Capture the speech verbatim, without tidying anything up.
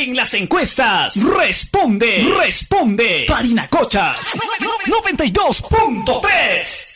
En las encuestas, responde, responde. Parinacochas noventa y dos punto tres.